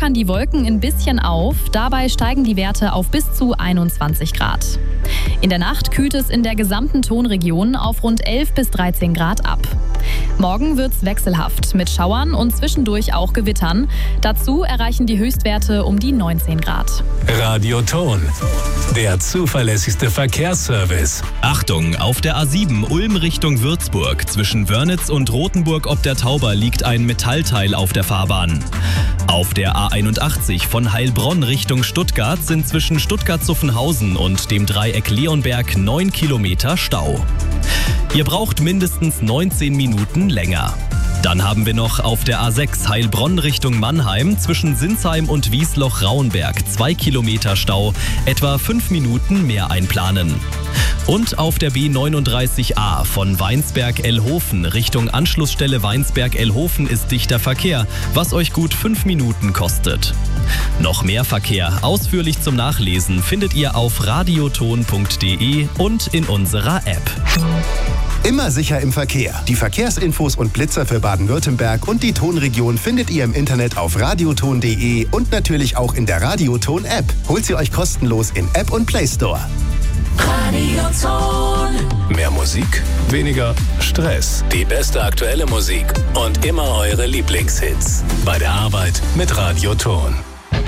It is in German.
lockern die Wolken ein bisschen auf. Dabei steigen die Werte auf bis zu 21 Grad. In der Nacht kühlt es in der gesamten Tonregion auf rund 11 bis 13 Grad ab. Morgen wird's wechselhaft mit Schauern und zwischendurch auch Gewittern. Dazu erreichen die Höchstwerte um die 19 Grad. Radio Ton, der zuverlässigste Verkehrsservice. Achtung, auf der A7 Ulm Richtung Würzburg zwischen Wörnitz und Rothenburg ob der Tauber liegt ein Metallteil auf der Fahrbahn. Auf der A81 von Heilbronn Richtung Stuttgart sind zwischen Stuttgart-Zuffenhausen und dem Dreieck Leonberg 9 Kilometer Stau. Ihr braucht mindestens 19 Minuten länger. Dann haben wir noch auf der A6 Heilbronn Richtung Mannheim zwischen Sinsheim und Wiesloch-Rauenberg 2 Kilometer Stau, etwa 5 Minuten mehr einplanen. Und auf der B39a von Weinsberg-Ellhofen Richtung Anschlussstelle Weinsberg-Ellhofen ist dichter Verkehr, was euch gut 5 Minuten kostet. Noch mehr Verkehr ausführlich zum Nachlesen findet ihr auf radioton.de und in unserer App. Immer sicher im Verkehr. Die Verkehrsinfos und Blitzer für Baden-Württemberg und die Tonregion findet ihr im Internet auf radioton.de und natürlich auch in der Radioton-App. Holt sie euch kostenlos in App und Play Store. Radioton. Mehr Musik, weniger Stress. Die beste aktuelle Musik und immer eure Lieblingshits. Bei der Arbeit mit Radioton.